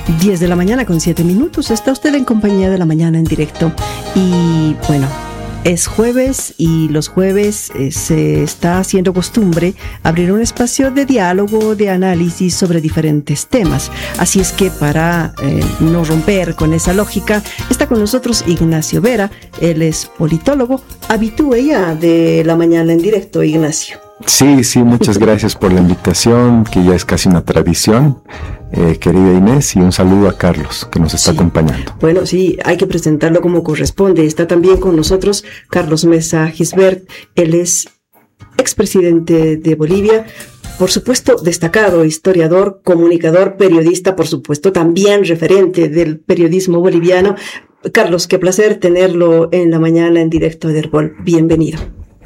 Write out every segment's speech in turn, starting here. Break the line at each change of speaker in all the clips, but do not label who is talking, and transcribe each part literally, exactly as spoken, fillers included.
diez de la mañana con siete minutos. Está usted en compañía de La Mañana en Directo. Y bueno, es jueves y los jueves eh, se está haciendo costumbre abrir un espacio de diálogo, de análisis sobre diferentes temas. Así es que para eh, no romper con esa lógica, está con nosotros Ignacio Vera. Él es politólogo, habitué ya de La Mañana en Directo. Ignacio.
Sí, sí, muchas gracias por la invitación, que ya es casi una tradición, eh, querida Inés, y un saludo a Carlos, que nos está sí. acompañando.
Bueno, sí, hay que presentarlo como corresponde. Está también con nosotros Carlos Mesa Gisbert. Él es expresidente de Bolivia, por supuesto destacado historiador, comunicador, periodista, por supuesto también referente del periodismo boliviano. Carlos, qué placer tenerlo en La Mañana en Directo de Herbol. Bienvenido.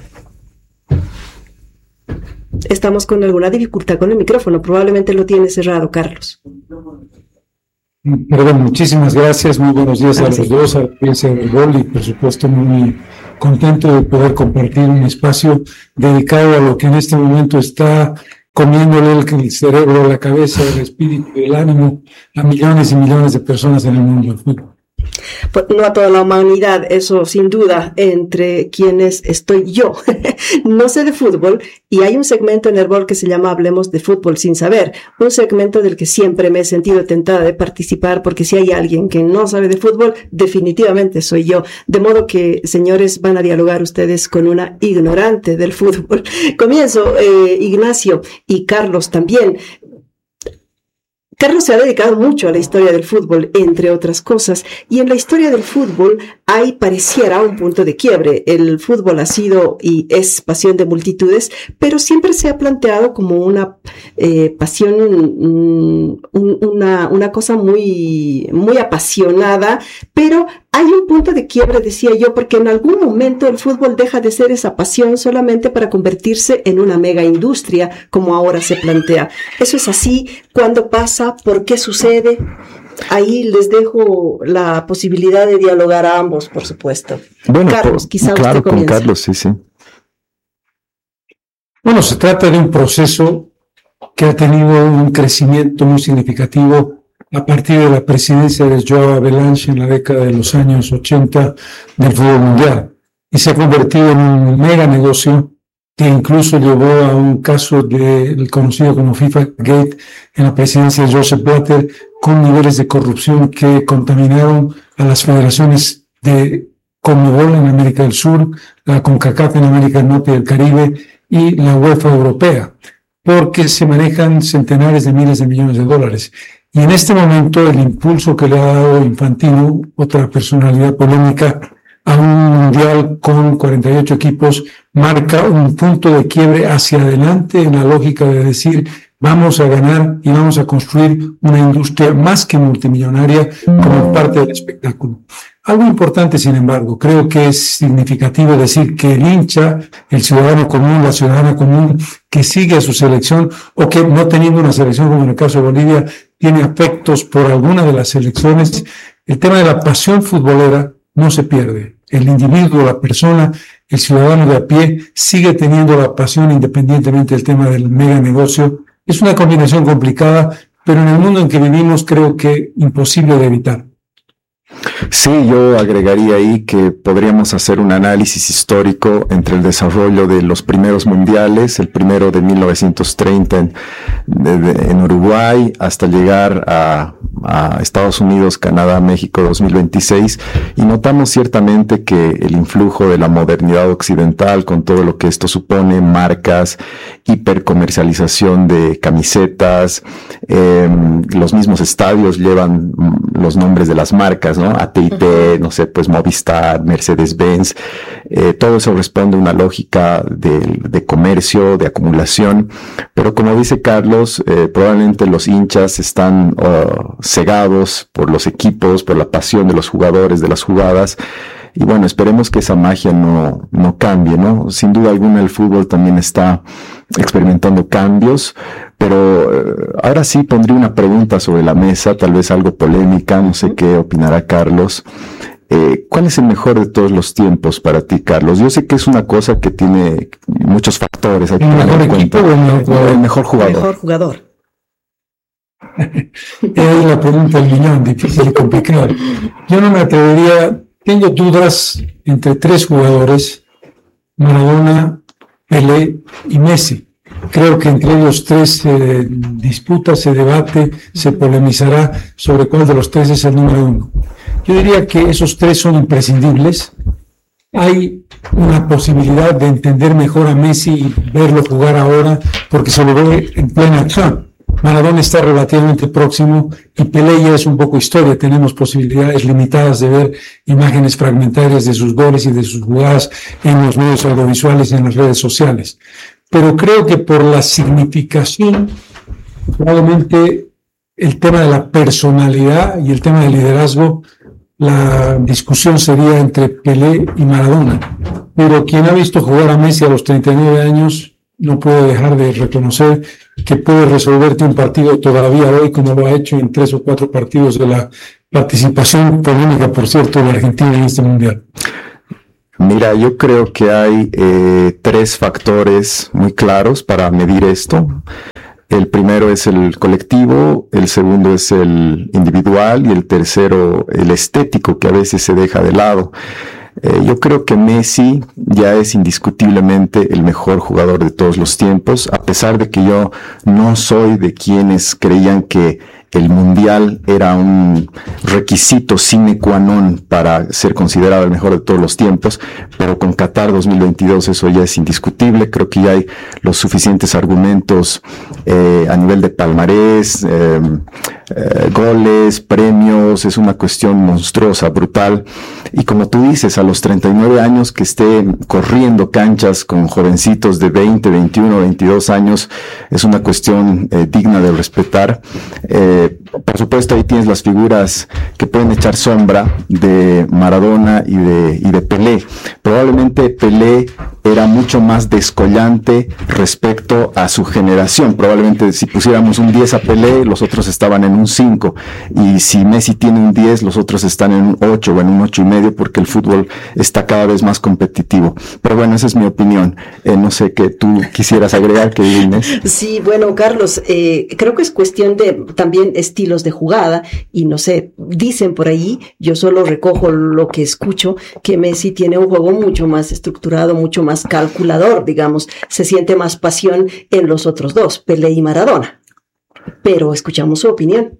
Estamos con alguna dificultad con el micrófono, probablemente lo tiene cerrado, Carlos.
Perdón, muchísimas gracias, muy buenos días ah, a los sí. dos, a la audiencia del Herbol, y por supuesto muy contento de poder compartir un espacio dedicado a lo que en este momento está comiéndole el cerebro, la cabeza, el espíritu y el ánimo a millones y millones de personas en el mundo.
Pues no a toda la humanidad, eso sin duda, entre quienes estoy yo. No sé de fútbol y hay un segmento en Herbol que se llama Hablemos de Fútbol sin saber, un segmento del que siempre me he sentido tentada de participar, porque si hay alguien que no sabe de fútbol, definitivamente soy yo. De modo que, señores, van a dialogar ustedes con una ignorante del fútbol. Comienzo, eh, Ignacio y Carlos también. Carlos se ha dedicado mucho a la historia del fútbol, entre otras cosas, y en la historia del fútbol hay, pareciera, un punto de quiebre. El fútbol ha sido y es pasión de multitudes, pero siempre se ha planteado como una eh, pasión, un, un, una, una cosa muy, muy apasionada, pero hay un punto de quiebre, decía yo, porque en algún momento el fútbol deja de ser esa pasión solamente para convertirse en una mega industria, como ahora se plantea. ¿Eso es así? ¿Cuándo pasa? ¿Por qué sucede? Ahí les dejo la posibilidad de dialogar a ambos, por supuesto.
Bueno,
Carlos,
por,
quizá
claro,
usted
con
comience.
Carlos, sí, sí.
Bueno, se trata de un proceso que ha tenido un crecimiento muy significativo a partir de la presidencia de Joao Havelange en la década de los años ochenta del fútbol mundial, y se ha convertido en un mega negocio que incluso llevó a un caso del conocido como FIFA Gate en la presidencia de Joseph Blatter, con niveles de corrupción que contaminaron a las federaciones de Conmebol en América del Sur, la CONCACAF en América del Norte y el Caribe y la UEFA Europea, porque se manejan centenares de miles de millones de dólares. Y en este momento el impulso que le ha dado Infantino, otra personalidad polémica, a un mundial con cuarenta y ocho equipos, marca un punto de quiebre hacia adelante en la lógica de decir vamos a ganar y vamos a construir una industria más que multimillonaria como parte del espectáculo. Algo importante, sin embargo, creo que es significativo decir que el hincha, el ciudadano común, la ciudadana común que sigue a su selección o que no teniendo una selección como en el caso de Bolivia, tiene afectos por alguna de las selecciones, el tema de la pasión futbolera no se pierde. El individuo, la persona, el ciudadano de a pie sigue teniendo la pasión independientemente del tema del mega negocio. Es una combinación complicada, pero en el mundo en que vivimos creo que imposible de evitar.
Sí, yo agregaría ahí que podríamos hacer un análisis histórico entre el desarrollo de los primeros mundiales, el primero de mil novecientos treinta en, de, de, en Uruguay, hasta llegar a, a Estados Unidos, Canadá, México dos mil veintiséis, y notamos ciertamente que el influjo de la modernidad occidental, con todo lo que esto supone, marcas, hipercomercialización de camisetas, eh, los mismos estadios llevan los nombres de las marcas, ¿no? A T y T, no sé, pues Movistar, Mercedes-Benz, eh, todo eso responde a una lógica de, de comercio, de acumulación, pero como dice Carlos, eh, probablemente los hinchas están uh, cegados por los equipos, por la pasión de los jugadores, de las jugadas, y bueno, esperemos que esa magia no, no cambie, ¿no? Sin duda alguna el fútbol también está experimentando cambios, pero eh, ahora sí pondría una pregunta sobre la mesa, tal vez algo polémica, no sé qué opinará Carlos. Eh, ¿Cuál es el mejor de todos los tiempos para ti, Carlos? Yo sé que es una cosa que tiene muchos factores. Hay que
¿El mejor
tener en
equipo
cuenta.
o el mejor,
el mejor jugador?
El mejor jugador.
Es la pregunta del millón, difícil y complicada. Yo no me atrevería, tengo dudas entre tres jugadores, Maradona, Pelé y Messi. Creo que entre ellos tres se disputa, se debate, se polemizará sobre cuál de los tres es el número uno. Yo diría que esos tres son imprescindibles. Hay una posibilidad de entender mejor a Messi y verlo jugar ahora, porque se lo ve en plena acción. Maradona está relativamente próximo y Pelé ya es un poco historia. Tenemos posibilidades limitadas de ver imágenes fragmentarias de sus goles y de sus jugadas en los medios audiovisuales y en las redes sociales. Pero creo que por la significación, probablemente el tema de la personalidad y el tema del liderazgo, la discusión sería entre Pelé y Maradona. Pero quien ha visto jugar a Messi a los treinta y nueve años no puede dejar de reconocer que puede resolverte un partido todavía hoy, como lo ha hecho en tres o cuatro partidos de la participación polémica, por cierto, de Argentina en este mundial.
Mira, yo creo que hay eh, tres factores muy claros para medir esto. El primero es el colectivo, el segundo es el individual y el tercero el estético, que a veces se deja de lado. Eh, yo creo que Messi ya es indiscutiblemente el mejor jugador de todos los tiempos, a pesar de que yo no soy de quienes creían que el Mundial era un requisito sine qua non para ser considerado el mejor de todos los tiempos, pero con Qatar dos mil veintidós eso ya es indiscutible. Creo que ya hay los suficientes argumentos eh, a nivel de palmarés, eh, eh, goles, premios, es una cuestión monstruosa, brutal. Y como tú dices, a los treinta y nueve años que esté corriendo canchas con jovencitos de veinte, veintiuno, veintidós años, es una cuestión eh, digna de respetar. Eh, Por supuesto, ahí tienes las figuras que pueden echar sombra de Maradona y de, y de Pelé. Probablemente Pelé era mucho más descollante respecto a su generación. Probablemente si pusiéramos un diez a Pelé, los otros estaban en un cinco. Y si Messi tiene un diez, los otros están en un ocho o en un ocho y medio, porque el fútbol está cada vez más competitivo. Pero bueno, esa es mi opinión. Eh, no sé qué tú quisieras agregar, que Inés.
Sí, bueno, Carlos, eh, creo que es cuestión de también estilos de jugada y no sé, dicen por ahí, yo solo recojo lo que escucho, que Messi tiene un juego mucho más estructurado, mucho más calculador, digamos, se siente más pasión en los otros dos, Pelé y Maradona. Pero escuchamos su opinión.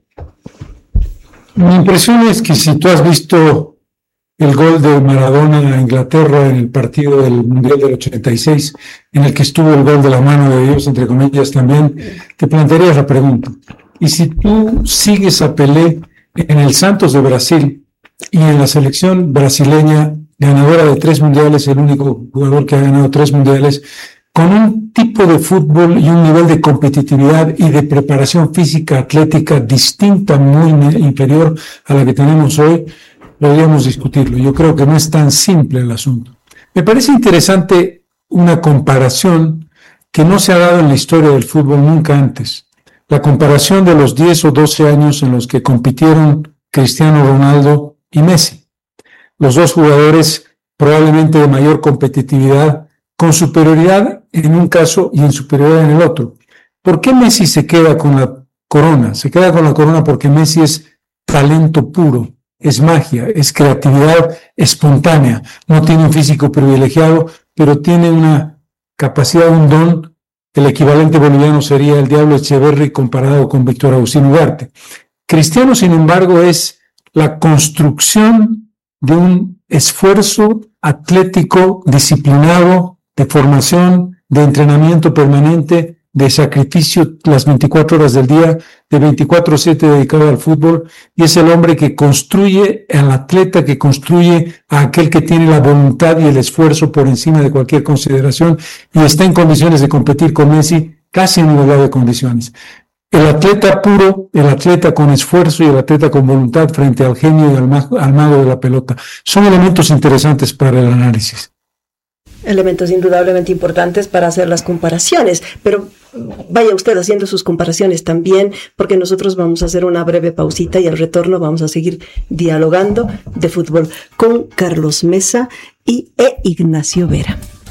Mi impresión es que si tú has visto el gol de Maradona a Inglaterra en el partido del Mundial del ochenta y seis, en el que estuvo el gol de la mano de Dios, entre comillas, también, te plantearías la pregunta. Y si tú sigues a Pelé en el Santos de Brasil y en la selección brasileña, ganadora de tres mundiales, el único jugador que ha ganado tres mundiales, con un tipo de fútbol y un nivel de competitividad y de preparación física, atlética distinta, muy inferior a la que tenemos hoy, podríamos discutirlo. Yo creo que no es tan simple el asunto. Me parece interesante una comparación que no se ha dado en la historia del fútbol nunca antes. La comparación de los diez o doce años en los que compitieron Cristiano Ronaldo y Messi. Los dos jugadores probablemente de mayor competitividad, con superioridad en un caso y en superioridad en el otro. ¿Por qué Messi se queda con la corona? Se queda con la corona porque Messi es talento puro, es magia, es creatividad espontánea. No tiene un físico privilegiado, pero tiene una capacidad, un don. El equivalente boliviano sería el Diablo Echeverri comparado con Víctor Agustín Ugarte. Cristiano, sin embargo, es la construcción de un esfuerzo atlético, disciplinado, de formación, de entrenamiento permanente, de sacrificio las veinticuatro horas del día, de veinticuatro siete dedicado al fútbol, y es el hombre que construye al atleta, que construye a aquel que tiene la voluntad y el esfuerzo por encima de cualquier consideración, y está en condiciones de competir con Messi casi en igualdad de condiciones. El atleta puro, el atleta con esfuerzo y el atleta con voluntad frente al genio y al mago, al mago de la pelota, son elementos interesantes para el análisis.
Elementos indudablemente importantes para hacer las comparaciones, pero vaya usted haciendo sus comparaciones también, porque nosotros vamos a hacer una breve pausita y al retorno vamos a seguir dialogando de fútbol con Carlos Mesa y e Ignacio Vera.